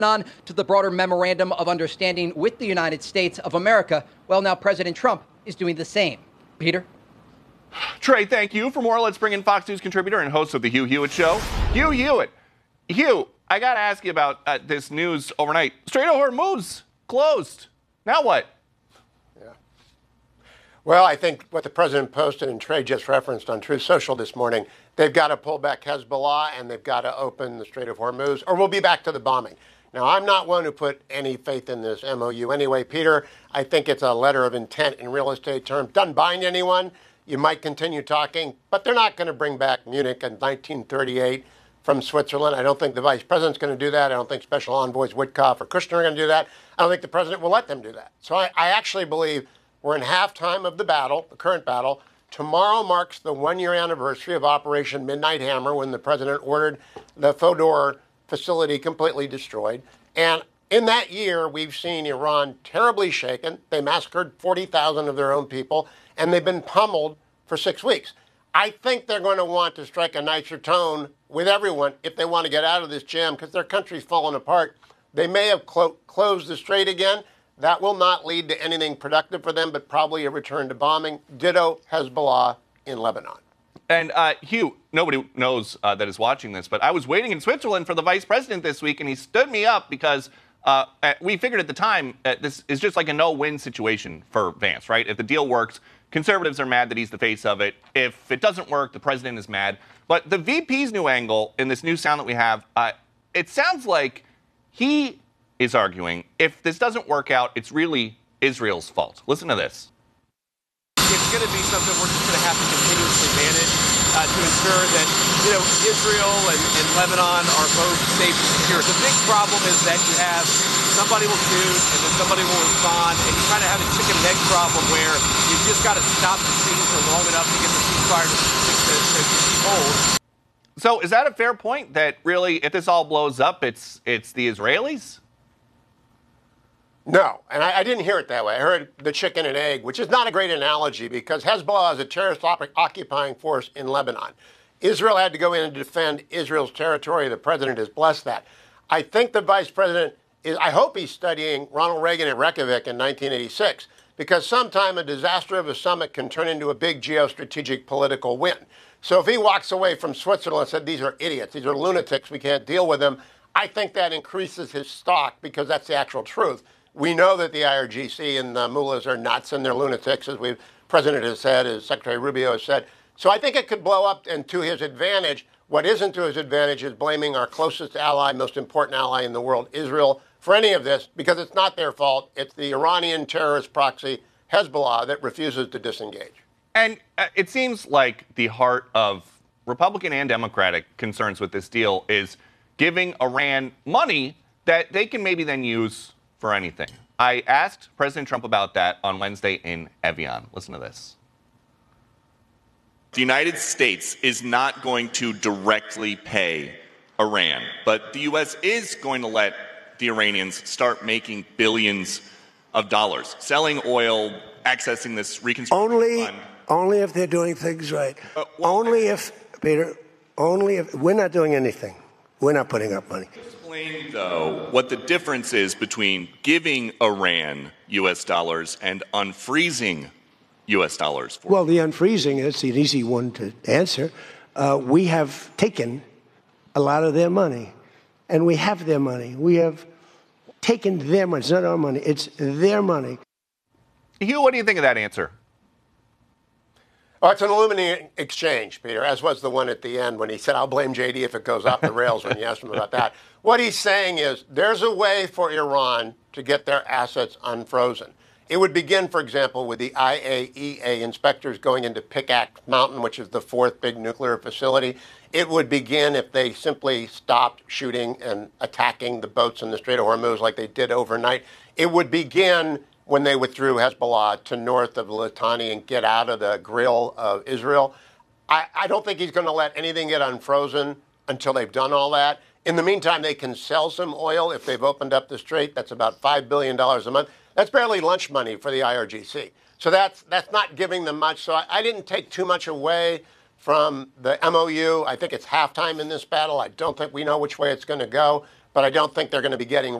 On to the broader memorandum of understanding with the United States of America. Well, now President Trump is doing the same. Peter? Trey, thank you. For more, let's bring in Fox News contributor and host of the Hugh Hewitt Show, Hugh Hewitt. Hugh, I got to ask you about this news overnight. Strait of Hormuz closed. Now what? Yeah. Well, I think what the president posted and Trey just referenced on Truth Social this morning, they've got to pull back Hezbollah and they've got to open the Strait of Hormuz, or we'll be back to the bombing. Now, I'm not one who put any faith in this MOU anyway, Peter. I think it's a letter of intent in real estate terms. Doesn't bind anyone. You might continue talking, but they're not going to bring back Munich in 1938 from Switzerland. I don't think the vice president's going to do that. I don't think special envoys Witkoff or Kushner are going to do that. I don't think the president will let them do that. So I actually believe we're in halftime of the battle, the current battle. Tomorrow marks the one-year anniversary of Operation Midnight Hammer, when the president ordered the Fodor facility completely destroyed. And in that year, we've seen Iran terribly shaken. They massacred 40,000 of their own people, and they've been pummeled for 6 weeks. I think they're going to want to strike a nicer tone with everyone if they want to get out of this jam, because their country's fallen apart. They may have closed the strait again. That will not lead to anything productive for them, but probably a return to bombing. Ditto Hezbollah in Lebanon. And Hugh, nobody knows that is watching this, but I was waiting in Switzerland for the vice president this week, and he stood me up because we figured at the time this is just like a no-win situation for Vance, right? If the deal works, conservatives are mad that he's the face of it. If it doesn't work, the president is mad. But the VP's new angle in this new sound that we have, it sounds like he is arguing if this doesn't work out, it's really Israel's fault. Listen to this. It's going to be something we're just going to have to continuously manage to ensure that, Israel and Lebanon are both safe and secure. The big problem is that you have somebody will shoot and then somebody will respond, and you kind of have a chicken and egg problem where you've just got to stop the scene for long enough to get the ceasefire to hold. So is that a fair point, that really, if this all blows up, it's the Israelis? No, and I didn't hear it that way. I heard the chicken and egg, which is not a great analogy, because Hezbollah is a terrorist occupying force in Lebanon. Israel had to go in and defend Israel's territory. The president has blessed that. I think the vice president I hope he's studying Ronald Reagan in Reykjavik in 1986, because sometime a disaster of a summit can turn into a big geostrategic political win. So if he walks away from Switzerland and said, these are idiots, these are lunatics, we can't deal with them, I think that increases his stock, because that's the actual truth. We know that the IRGC and the mullahs are nuts and they're lunatics, as the president has said, as Secretary Rubio has said. So I think it could blow up, and to his advantage. What isn't to his advantage is blaming our closest ally, most important ally in the world, Israel, for any of this, because it's not their fault. It's the Iranian terrorist proxy, Hezbollah, that refuses to disengage. And it seems like the heart of Republican and Democratic concerns with this deal is giving Iran money that they can maybe then use for anything. I asked President Trump about that on Wednesday in Evian. Listen to this. The United States is not going to directly pay Iran, but the U.S. is going to let the Iranians start making billions of dollars, selling oil, accessing this reconstruction fund. Only if they're doing things right. Only if we're not doing anything. We're not putting up money. Explain, though, what the difference is between giving Iran U.S. dollars and unfreezing U.S. dollars. Well, the unfreezing is an easy one to answer. We have taken a lot of their money, and we have their money. We have taken their money. It's not our money. It's their money. Hugh, what do you think of that answer? Oh, it's an illuminating exchange, Peter, as was the one at the end when he said, I'll blame JD if it goes off the rails, when you asked him about that. What he's saying is there's a way for Iran to get their assets unfrozen. It would begin, for example, with the IAEA inspectors going into Pickaxe Mountain, which is the fourth big nuclear facility. It would begin if they simply stopped shooting and attacking the boats in the Strait of Hormuz like they did overnight. It would begin when they withdrew Hezbollah to north of Litani and get out of the grill of Israel. I don't think he's going to let anything get unfrozen until they've done all that. In the meantime, they can sell some oil if they've opened up the strait. That's about $5 billion a month. That's barely lunch money for the IRGC. So that's not giving them much. So I didn't take too much away from the MOU. I think it's halftime in this battle. I don't think we know which way it's going to go. but I don't think they're going to be getting